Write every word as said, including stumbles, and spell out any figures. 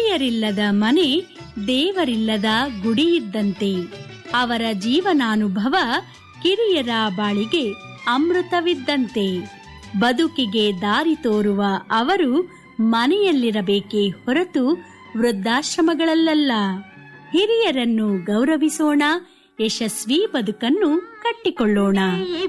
ಹಿರಿಯರಿಲ್ಲದ ಮನೆ ದೇವರಿಲ್ಲದ ಗುಡಿಯಿದ್ದಂತೆ. ಅವರ ಜೀವನಾನುಭವ ಕಿರಿಯರ ಬಾಳಿಗೆ ಅಮೃತವಿದ್ದಂತೆ. ಬದುಕಿಗೆ ದಾರಿ ತೋರುವ ಅವರು ಮನೆಯಲ್ಲಿರಬೇಕೇ ಹೊರತು ವೃದ್ಧಾಶ್ರಮಗಳಲ್ಲ. ಹಿರಿಯರನ್ನು ಗೌರವಿಸೋಣ, ಯಶಸ್ವಿ ಬದುಕನ್ನು ಕಟ್ಟಿಕೊಳ್ಳೋಣ.